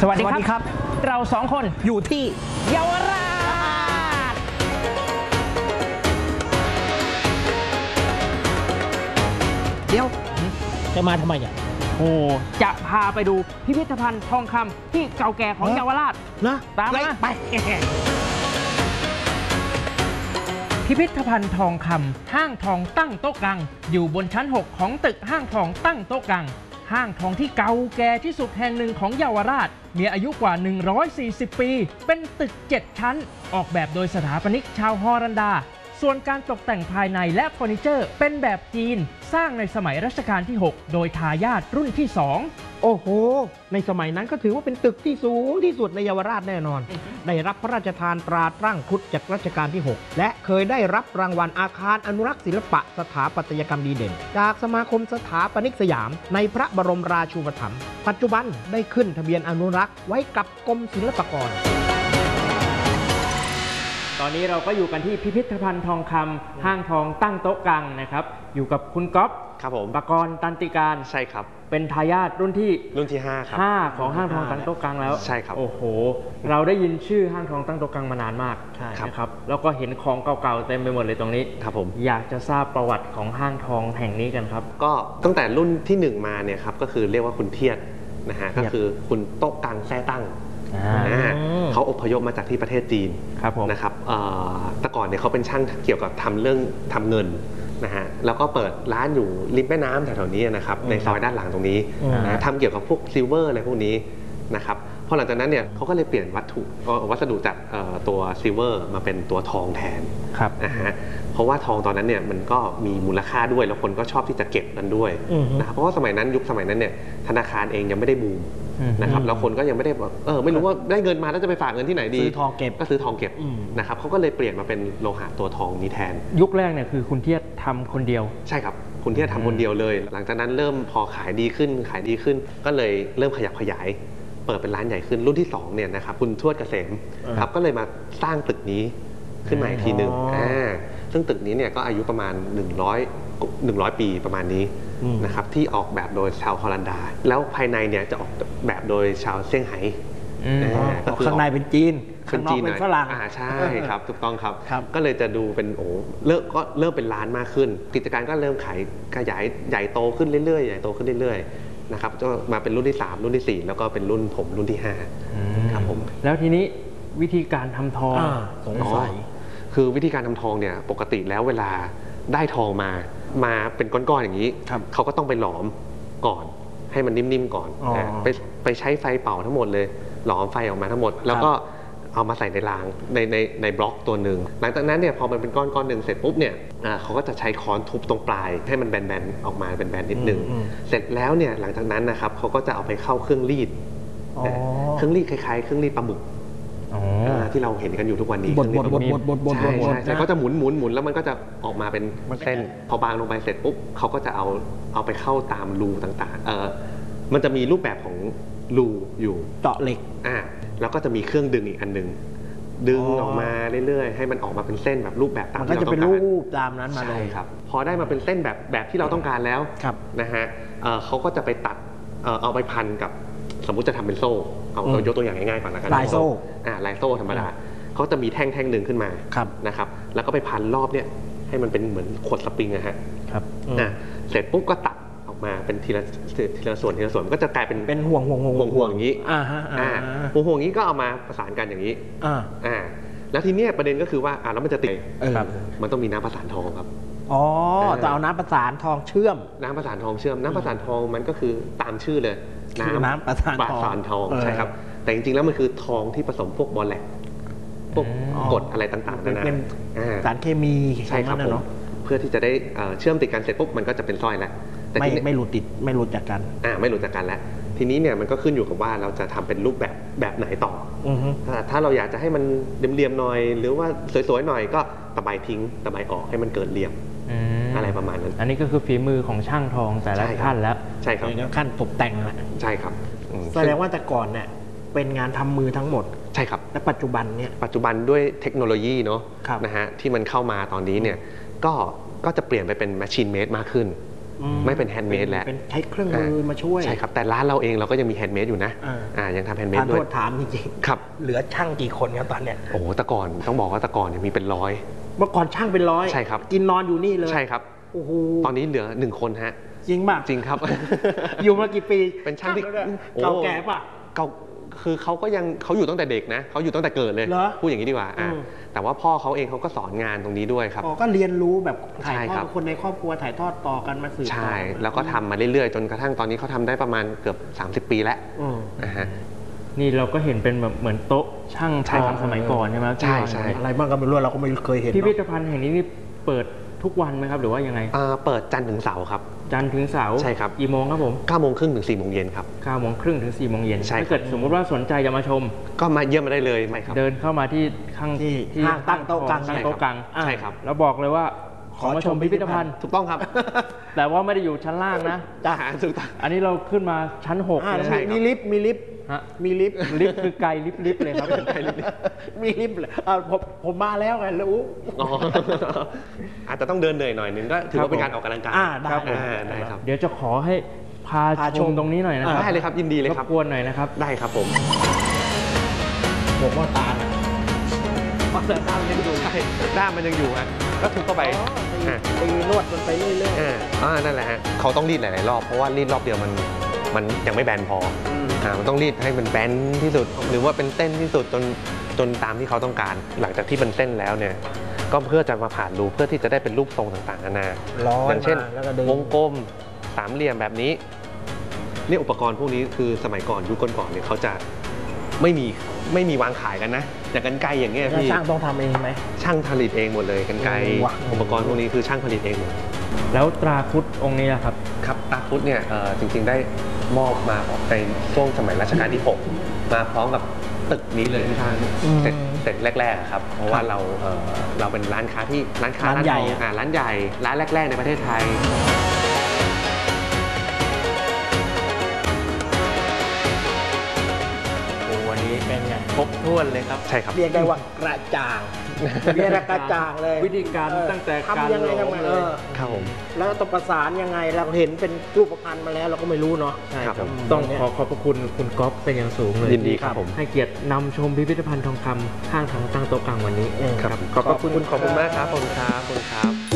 สวัสดีครับเราสองคนอยู่ที่เยาวราชเดี๋ยวจะมาทำไมเนี่ยโอ้จะพาไปดูพิพิธภัณฑ์ทองคำที่เก่าแก่ของเยาวราชนะตามมาไปพิพิธภัณฑ์ทองคำห้างทองตั้งโต๊ะกังอยู่บนชั้น 6 ของตึกห้างทองตั้งโต๊ะกังห้างทองที่เก่าแก่ที่สุดแห่งหนึ่งของเยาวราชมีอายุกว่า 140 ปีเป็นตึก 7 ชั้นออกแบบโดยสถาปนิกชาวฮอลันดาส่วนการตกแต่งภายในและเฟอร์นิเจอร์เป็นแบบจีนสร้างในสมัยรัชกาลที่ 6 โดยทายาทรุ่นที่ 2 โอ้โหในสมัยนั้นก็ถือว่าเป็นตึกที่สูงที่สุดในเยาวราชแน่นอนได้รับพระราชทานตราตั้งครุฑจากรัชกาลที่ 6 และเคยได้รับรางวัลอาคารอนุรักษ์ศิลปะสถาปัตยกรรมดีเด่นจากสมาคมสถาปนิกสยามในพระบรมราชูปถัมภ์ปัจจุบันได้ขึ้นทะเบียนอนุรักษ์ไว้กับกรมศิลปากรตอนนี้เราก็อยู่กันที่พิพิธภัณฑ์ทองคำห้างทองตั้งโต๊ะกังนะครับอยู่กับคุณก๊อฟครับผมปกรณ์ตันติการใช่ครับเป็นทายาทรุ่นที่ 5ครับ 5ของห้างทองตั้งโต๊ะกังแล้วใช่ครับโอ้โหเราได้ยินชื่อห้างทองตั้งโต๊ะกังมานานมากนะครับแล้วก็เห็นของเก่าๆเต็มไปหมดเลยตรงนี้ครับผมอยากจะทราบประวัติของห้างทองแห่งนี้กันครับก็ตั้งแต่รุ่นที่1มาเนี่ยครับก็คือเรียกว่าคุณเทียดนะฮะก็คือคุณโต๊ะกังแซ่ตั้งเขาอพยพมาจากที่ประเทศจีนนะครับแต่ก่อนเนี่ยเขาเป็นช่างเกี่ยวกับทำเรื่องทำเงินนะฮะแล้วก็เปิดร้านอยู่ริมแม่น้ำแถวๆนี้นะครับในซอยด้านหลังตรงนี้นะทำเกี่ยวกับพวกซิลเวอร์อะไรพวกนี้นะครับพอหลังจากนั้นเนี่ยเขาก็เลยเปลี่ยนวัสดุจากตัวซิลเวอร์มาเป็นตัวทองแทนนะฮะเพราะว่าทองตอนนั้นเนี่ยมันก็มีมูลค่าด้วยแล้วคนก็ชอบที่จะเก็บมันด้วยนะครับเพราะว่าสมัยนั้นยุคสมัยนั้นเนี่ยธนาคารเองยังไม่ได้บูมนะครับแล้วคนก็ยังไม่ได้แบบไม่รู้ว่าได้เงินมาแล้วจะไปฝากเงินที่ไหนดีซื้อทองเก็บก็ซื้อทองเก็บนะครับเขาก็เลยเปลี่ยนมาเป็นโลหะตัวทองนี้แทนยุคแรกเนี่ยคือคุณเทียดทำคนเดียวใช่ครับคุณเทียดทำคนเดียวเลยหลังจากนั้นเริ่มพอขายดีขึ้นก็เลยเริ่มขยับขยายเปิดเป็นร้านใหญ่ขึ้นรุ่นที่2เนี่ยนะครับคุณทวดเกษมครับก็เลยมาสร้างตึกนี้ขึ้นมาอีกทีหนึ่งซึ่งตึกนี้เนี่ยก็อายุประมาณ100 ปีประมาณนี้นะครับที่ออกแบบโดยชาวฮอลันดาแล้วภายในเนี่ยจะออกแบบโดยชาวเซี่ยงไฮ้ก็คือข้างในเป็นจีนข้างนอกเป็นฝรั่งใช่ครับถูกต้องครับก็เลยจะดูเป็นเริ่มเป็นร้านมากขึ้นกิจการก็เริ่มขยายใหญ่โตขึ้นเรื่อยๆนะครับก็มาเป็นรุ่นที่3รุ่นที่4แล้วก็เป็นรุ่นผมรุ่นที่5ครับผมแล้วทีนี้วิธีการทำทองสงสัยคือวิธีการทำทองเนี่ยปกติแล้วเวลาได้ทองมาเป็นก้อนๆอย่างนี้เขาก็ต้องไปหลอมก่อนให้มันนิ่มๆก่อนไปใช้ไฟเป่าทั้งหมดเลยหลอมไฟออกมาทั้งหมดแล้วก็เอามาใส่ในรางในบล็อกตัวหนึ่งหลังจากนั้นเนี่ยพอมันเป็นก้อนๆหนึ่งเสร็จปุ๊บเนี่ยเขาก็จะใช้ค้อนทุบตรงปลายให้มันแบนๆออกมาเป็นแบนนิดนึงเสร็จแล้วเนี่ยหลังจากนั้นนะครับเขาก็จะเอาไปเข้าเครื่องรีดเครื่องรีดคล้ายๆเครื่องรีดปลาหมึกที่เราเห็นกันอยู่ทุกวันนี้ใช่ก็จะหมุนแล้วมันก็จะออกมาเป็นเส้นพอบางลงไปเสร็จปุ๊บเขาก็จะเอาไปเข้าตามรูต่างๆมันจะมีรูปแบบของรูอยู่เจาะเหล็กแล้วก็จะมีเครื่องดึงอีกอันนึงดึงออกมาเรื่อยๆให้มันออกมาเป็นเส้นแบบรูปแบบตามที่เราต้องการมันก็จะเป็นรูปตามนั้นมาเลยครับพอได้มาเป็นเส้นแบบที่เราต้องการแล้วนะฮะเขาก็จะไปตัดเอาไปพันกับสมมุติจะทำเป็นโซ่เอายกตัวอย่างง่ายๆก่อนละกันลายโซ่ลายโซ่ธรรมดาเขาจะมีแท่งหนึ่งขึ้นมานะครับแล้วก็ไปพันรอบเนี่ยให้มันเป็นเหมือนขวดสปริงนะฮะเสร็จปุ๊บก็ตัดออกมาเป็นทีละส่วนก็จะกลายเป็นห่วงอย่างนี้ห่วงอย่างนี้ก็เอามาประสานกันอย่างนี้แล้วทีนี้ประเด็นก็คือว่าแล้วมันจะติดมันต้องมีน้ำประสานทองครับจะเอาน้ำประสานทองเชื่อมน้ำประสานทองมันก็คือตามชื่อเลยน้ำประสานทองใช่ครับแต่จริงๆแล้วมันคือทองที่ผสมพวกบอลแลกพวกกรดอะไรต่างๆเป็นสารเคมีใช่ครับผมเพื่อที่จะได้เชื่อมติดกันเสร็จปุ๊บมันก็จะเป็นสร้อยแล้วแต่ไม่หลุดจากกันไม่หลุดจากกันแล้วทีนี้เนี่ยมันก็ขึ้นอยู่กับว่าเราจะทำเป็นรูปแบบไหนต่อถ้าเราอยากจะให้มันเรียมๆหน่อยหรือว่าสวยๆหน่อยก็ตะไบทิ้งตะไบออกให้มันเกิดเรียมอะไรประมาณนั้นอันนี้ก็คือฝีมือของช่างทองแต่ละขั้นแล้วใช่ครับขั้นตกแต่งแล้วใช่ครับแสดงว่าแต่ก่อนเนี่ยเป็นงานทำมือทั้งหมดใช่ครับและปัจจุบันด้วยเทคโนโลยีเนาะนะฮะที่มันเข้ามาตอนนี้เนี่ยก็จะเปลี่ยนไปเป็นแมชชีนเมดมากขึ้นไม่เป็นแฮนด์เมดแล้วเป็นใช้เครื่องมือมาช่วยใช่ครับแต่ร้านเราเองเราก็ยังมีแฮนด์เมดอยู่นะยังทำแฮนด์เมดด้วยถามจริงๆครับเหลือช่างกี่คนครับตอนเนี้ยโอ้แต่ก่อนต้องบอกว่าแต่ก่อนเนี่ยมีเป็นร้อยเมื่อก่อนช่างเป็นร้อยใช่ครับกินนอนอยู่นี่เลยใช่ครับโอ้โหตอนนี้เหลือ1 คนฮะจริงป่ะจริงครับอยู่มากี่ปีเป็นช่างที่เก่าแก่ป่ะเก่าคือเขาอยู่ตั้งแต่เด็กนะเขาอยู่ตั้งแต่เกิดเลยพูดอย่างนี้ดีกว่าแต่ว่าพ่อเขาเองเขาก็สอนงานตรงนี้ด้วยครับก็เรียนรู้แบบถ่ายทอดคนในครอบครัวถ่ายทอดต่อกันมาสืบใช่แล้วก็ทำมาเรื่อยๆจนกระทั่งตอนนี้เขาทำได้ประมาณเกือบ30 ปีแล้วนะฮะนี่เราก็เห็นเป็นแบบเหมือนโต๊ะช่างทองสมัยก่อนใช่ไหมใช่อะไรบ้างก็ไม่รู้เราก็ไม่เคยเห็นพิพิธภัณฑ์แห่งนี้นี่เปิดทุกวันไหมครับหรือว่ายังไงเปิดจันทร์ถึงเสาร์ครับจันทร์ถึงเสาร์ใช่ครับกี่โมงครับผม 9:30 ถึง 4:00 เย็นครับ 9:30 ถึง 4:00 เย็นใช่ถ้าเกิดสมมุติว่าสนใจจะมาชมก็มาเยี่ยมมาได้เลยไหมครับเดินเข้ามาที่ข้างที่ตั้งโต๊ะกลางใช่ครับแล้วบอกเลยว่าขอมาชมพิพิธภัณฑ์ถูกต้องครับแต่ว่าไม่ได้อยู่ชั้นล่างนะถูกต้องอันนี้เราขึ้นมาชั้น6 เลยมีลิฟต์มีลิฟต์คือไกลลิฟต์เลยครับมีลิฟต์เลยผมมาแล้วไงรู้อาจจะต้องเดินเหนื่อยหน่อยนึงก็ถือว่าเป็นการออกกำลังกายได้ครับเดี๋ยวจะขอให้พาชมตรงนี้หน่อยนะครับได้เลยครับยินดีเลยครับรบกวนหน่อยนะครับได้ครับผมว่าตาด้ามยังอยู่ด้ามมันยังอยู่ฮะก็ทุบเข้าไปตีนวดมันไปเรื่อยๆนั่นแหละฮะเขาต้องรีดหลายๆรอบเพราะว่ารีดรอบเดียวมันยังไม่แบนพอมันต้องรีดให้มันแบนที่สุดหรือว่าเป็นเส้นที่สุดจนตามที่เขาต้องการหลังจากที่เป็นเส้นแล้วเนี่ยก็เพื่อจะมาผ่านรูเพื่อที่จะได้เป็นรูปทรงต่างๆนานาอย่างเช่นวงกลมสามเหลี่ยมแบบนี้นี่อุปกรณ์พวกนี้คือสมัยก่อนยุคก่อนเนี่ยเขาจะไม่มีวางขายกันนะอย่างกรรไกรอย่างเงี้ยพี่ช่างต้องทำเองไหมช่างผลิตเองหมดเลยกรรไกรอุปกรณ์พวกนี้คือช่างผลิตเองหมดแล้วตราครุฑองค์นี้ล่ะครับครับตราครุฑเนี่ยจริงๆได้มอบมาในช่วงสมัยรัชกาลที่ 6มาพร้อมกับตึกนี้เลยที่ทางเสร็จแรกๆครับเพราะว่าเราเป็นร้านค้าที่ร้านใหญ่ร้านใหญ่ร้านแรกๆในประเทศไทยเป็นไงครบถ้วนเลยครับใช่ครับเรียกได้ว่ากระจ่างเลยวิธีการตั้งแต่การทำยังไงเลยครับผมแล้วต้องประสานยังไงเราเห็นเป็นรูปพรรณมาแล้วเราก็ไม่รู้เนาะใช่ครับต้องขอขอบพระคุณคุณก๊อฟเป็นอย่างสูงเลยยินดีครับผมให้เกียรตินำชมพิพิธภัณฑ์ทองคำข้างทางตั้งโต๊ะกลางวันนี้ขอบคุณมากครับขอบคุณครับ